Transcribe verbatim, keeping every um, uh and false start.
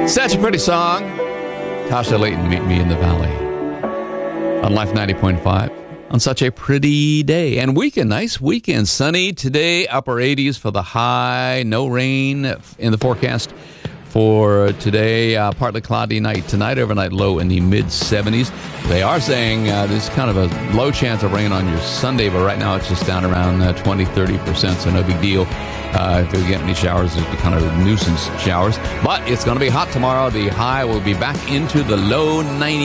Such a pretty song. Tasha Layton, Meet Me in the Valley. On Life ninety point five. On such a pretty day. And weekend, nice weekend. Sunny today, upper eighties for the high. No rain in the forecast for today. Uh, partly cloudy night tonight. Overnight low in the mid seventies. They are saying uh, there's kind of a low chance of rain on your Sunday, but right now it's just down around uh, twenty, thirty percent, so no big deal. Uh, if we get any showers, it'll be kind of nuisance showers. But it's going to be hot tomorrow. The high will be back into the low nineties.